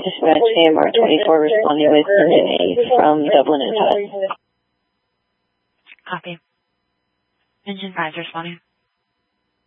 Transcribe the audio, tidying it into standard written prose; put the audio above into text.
Dispatch AMR 24 responding with engine A from Dublin and Hut. Copy. Engine 5's responding.